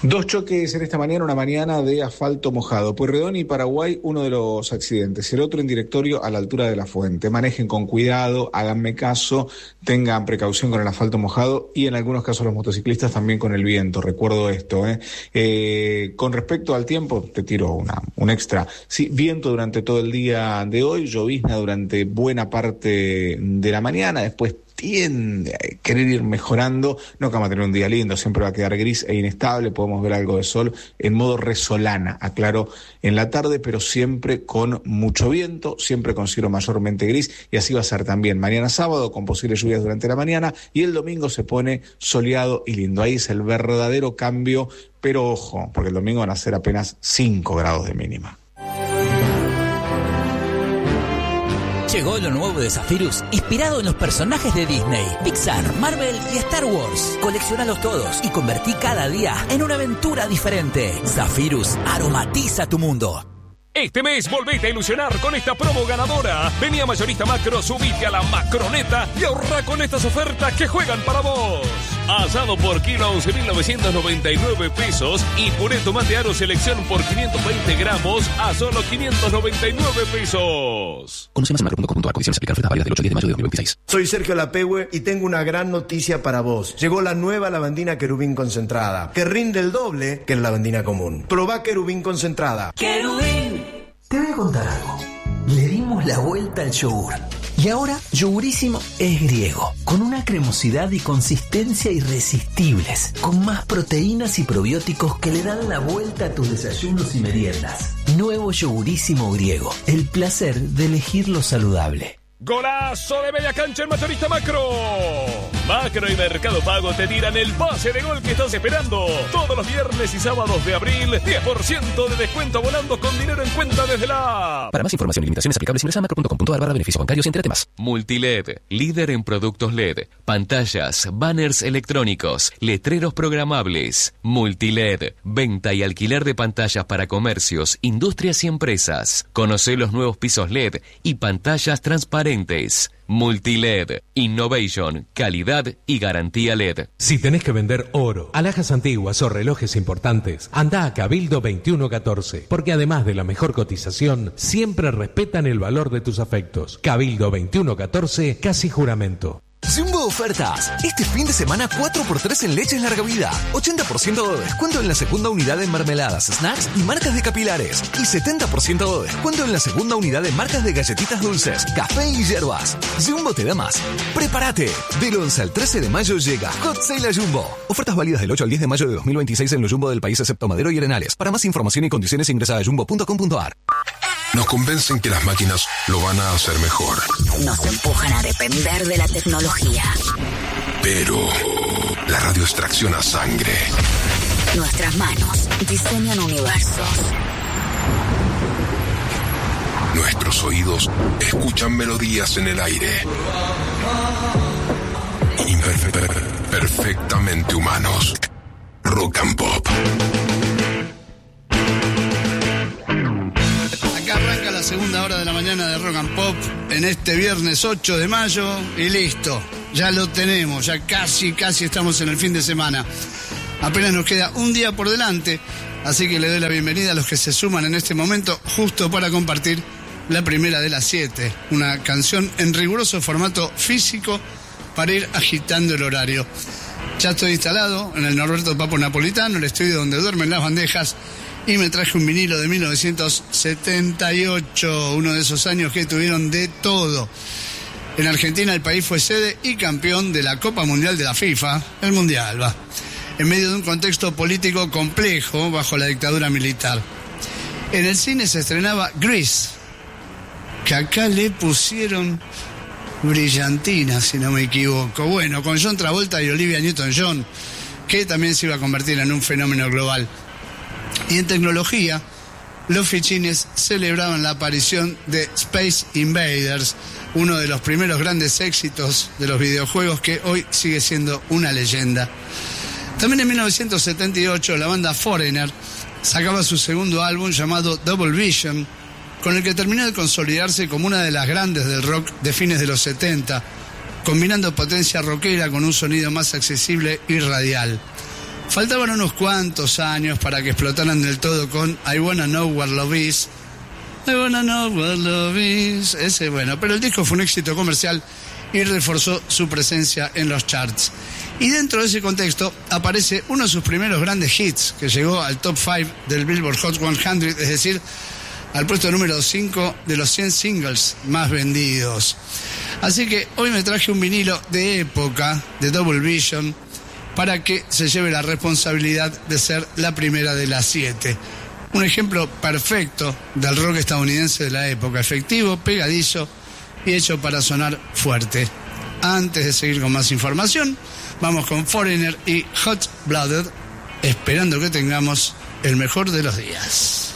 Dos choques en esta mañana, una mañana de asfalto mojado. Pueyrredón y Paraguay, uno de los accidentes. El otro en directorio a la altura de La Fuente. Manejen con cuidado, háganme caso, tengan precaución con el asfalto mojado y en algunos casos los motociclistas también con el viento. Recuerdo esto. Con respecto al tiempo, te tiro un extra. Sí, viento durante todo el día de hoy, llovizna durante buena parte de la mañana, después tiende a querer ir mejorando, no que vamos a tener un día lindo, siempre va a quedar gris e inestable, podemos ver algo de sol en modo resolana, aclaro, en la tarde, pero siempre con mucho viento, siempre con cielo mayormente gris, y así va a ser también mañana sábado, con posibles lluvias durante la mañana, y el domingo se pone soleado y lindo. Ahí es el verdadero cambio, pero ojo, porque el domingo van a ser apenas 5 grados de mínima. Llegó lo nuevo de Zephyrus, inspirado en los personajes de Disney, Pixar, Marvel y Star Wars. Colecciónalos todos y convertí cada día en una aventura diferente. Zephyrus aromatiza tu mundo. Este mes volvete a ilusionar con esta promo ganadora. Vení a Mayorista Macro, subite a la Macroneta y ahorra con estas ofertas que juegan para vos. Asado por kilo a 11.999 pesos y puré tomate aro selección por 520 gramos a solo 599 pesos. Conoce más en macro.com.ar. Condiciones aplican. Ofertas válidas del 8 al 10 de mayo de 2026. Soy Sergio Lapehue y tengo una gran noticia para vos. Llegó la nueva lavandina Querubín concentrada, que rinde el doble que la lavandina común. Probá Querubín concentrada. ¡Querubín! Te voy a contar algo. Le dimos la vuelta al yogur. Y ahora, Yogurísimo es griego, con una cremosidad y consistencia irresistibles, con más proteínas y probióticos que le dan la vuelta a tus desayunos y meriendas. Nuevo Yogurísimo griego, el placer de elegir lo saludable. ¡Golazo de media cancha en Mayorista Macro! Macro y Mercado Pago te tiran el pase de gol que estás esperando. Todos los viernes y sábados de abril, 10% de descuento volando con dinero en cuenta desde la app. Para más información y limitaciones aplicables ingresa a macro.com.ar/beneficios bancarios y entérate más. Multiled, líder en productos LED, pantallas, banners electrónicos, letreros programables. Multiled, venta y alquiler de pantallas para comercios, industrias y empresas. Conocé los nuevos pisos LED y pantallas transparentes. Multiled, innovation, calidad y garantía LED. Si tenés que vender oro, alhajas antiguas o relojes importantes, anda a Cabildo 2114, porque además de la mejor cotización, siempre respetan el valor de tus afectos. Cabildo 2114, casi juramento. Jumbo Ofertas. Este fin de semana 4x3 en leches larga vida. 80% de descuento en la segunda unidad en mermeladas, snacks y marcas de capilares. Y 70% de descuento en la segunda unidad en marcas de galletitas dulces, café y hierbas. Jumbo te da más. ¡Prepárate! Del 11 al 13 de mayo llega Hot Sale a Jumbo. Ofertas válidas del 8 al 10 de mayo de 2026 en los Jumbo del país excepto Madero y Arenales. Para más información y condiciones ingresa a jumbo.com.ar. Nos convencen que las máquinas lo van a hacer mejor. Nos empujan a depender de la tecnología. Pero la radio extracciona sangre. Nuestras manos diseñan universos. Nuestros oídos escuchan melodías en el aire. Perfectamente humanos. Rock and Pop. Arranca la segunda hora de la mañana de Rock and Pop en este viernes 8 de mayo y listo, ya lo tenemos, ya casi estamos en el fin de semana. Apenas nos queda un día por delante, así que le doy la bienvenida a los que se suman en este momento justo para compartir la primera de las 7, una canción en riguroso formato físico para ir agitando el horario. Ya estoy instalado en el Norberto Papo Napolitano, el estudio donde duermen las bandejas, y me traje un vinilo de 1978, uno de esos años que tuvieron de todo. En Argentina el país fue sede y campeón de la Copa Mundial de la FIFA, el Mundial, en medio de un contexto político complejo bajo la dictadura militar. En el cine se estrenaba Grease, que acá le pusieron Brillantina, si no me equivoco. Bueno, con John Travolta y Olivia Newton-John, que también se iba a convertir en un fenómeno global. Y en tecnología, los fichines celebraban la aparición de Space Invaders, uno de los primeros grandes éxitos de los videojuegos que hoy sigue siendo una leyenda. También en 1978 la banda Foreigner sacaba su segundo álbum llamado Double Vision, con el que terminó de consolidarse como una de las grandes del rock de fines de los 70, combinando potencia rockera con un sonido más accesible y radial. Faltaban unos cuantos años para que explotaran del todo con I Wanna Know Where Love Is. I Wanna Know Where Love Is. Ese, bueno, pero el disco fue un éxito comercial y reforzó su presencia en los charts. Y dentro de ese contexto aparece uno de sus primeros grandes hits, que llegó al top 5 del Billboard Hot 100, es decir, al puesto número 5 de los 100 singles más vendidos. Así que hoy me traje un vinilo de época, de Double Vision, para que se lleve la responsabilidad de ser la primera de las 7. Un ejemplo perfecto del rock estadounidense de la época, efectivo, pegadizo y hecho para sonar fuerte. Antes de seguir con más información, vamos con Foreigner y Hot Blooded, esperando que tengamos el mejor de los días.